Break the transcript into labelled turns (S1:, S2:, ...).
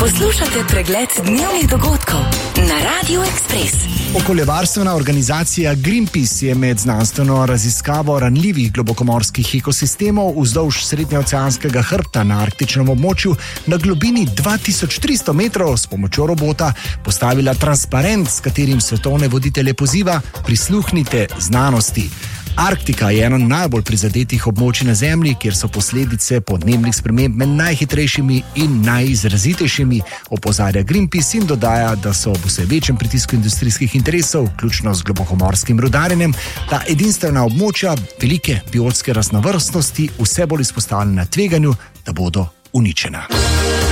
S1: Poslušate pregled dnevnih dogodkov na Radio Ekspres.
S2: Okoljevarstvena organizacija Greenpeace je med znanstveno raziskavo ranljivih globokomorskih ekosistemov vzdolž srednjeoceanskega hrbta na arktičnem območju na globini 2300 metrov s pomočjo robota postavila transparent, s katerim svetovne voditelje poziva: prisluhnite znanosti. Arktika je eno najbolj prizadetih območij na Zemlji, kjer so posledice podnebnih sprememb med najhitrejšimi in najizrazitejšimi, opozarja Greenpeace in dodaja, da so ob vse večjem pritisku industrijskih interesov, vključno z globokomorskim rudarjenjem, ta edinstvena območja velike biotske raznovrstnosti vse bolj izpostavljena tveganju, da bodo uničena.